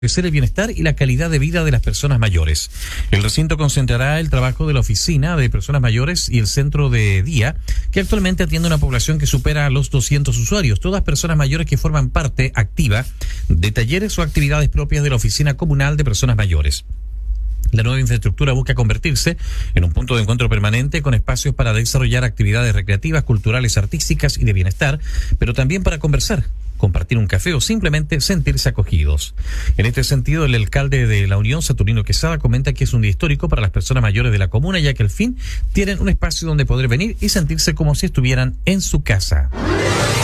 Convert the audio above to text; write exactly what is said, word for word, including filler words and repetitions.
crecer el bienestar y la calidad de vida de las personas mayores. El recinto concentrará el trabajo de la oficina de personas mayores y el centro de día, que actualmente atiende a una población que supera a los doscientos usuarios, todas personas mayores que forman parte activa de talleres o actividades propias de la oficina comunal de personas mayores. La nueva infraestructura busca convertirse en un punto de encuentro permanente con espacios para desarrollar actividades recreativas, culturales, artísticas y de bienestar, pero también para conversar, compartir un café o simplemente sentirse acogidos. En este sentido, el alcalde de La Unión, Saturnino Quesada, comenta que es un día histórico para las personas mayores de la comuna, ya que al fin tienen un espacio donde poder venir y sentirse como si estuvieran en su casa.